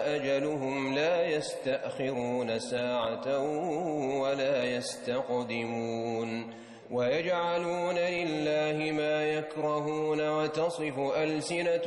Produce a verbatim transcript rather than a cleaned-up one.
أجلهم لا يستأخرون ساعة ولا يستقدمون ويجعلون لله ما يكرهون وتصف ألسنة